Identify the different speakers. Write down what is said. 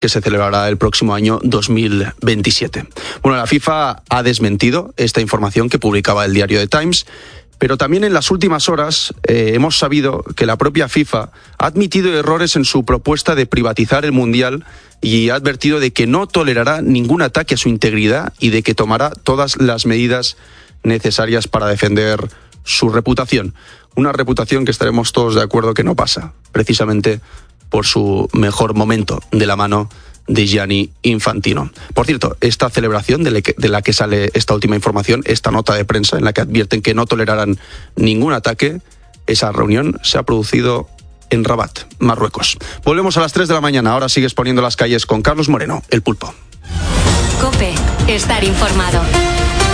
Speaker 1: que se celebrará el próximo año 2027. Bueno, la FIFA ha desmentido esta información que publicaba el diario The Times, pero también en las últimas horas hemos sabido que la propia FIFA ha admitido errores en su propuesta de privatizar el Mundial y ha advertido de que no tolerará ningún ataque a su integridad y de que tomará todas las medidas necesarias para defender su reputación. Una reputación que estaremos todos de acuerdo que no pasa, precisamente por su mejor momento de la mano de Gianni Infantino. Por cierto, esta celebración de la que sale esta última información, esta nota de prensa en la que advierten que no tolerarán ningún ataque, esa reunión se ha producido en Rabat, Marruecos. Volvemos a las 3 de la mañana. Ahora sigues poniendo las calles con Carlos Moreno, El Pulpo.
Speaker 2: COPE, estar informado.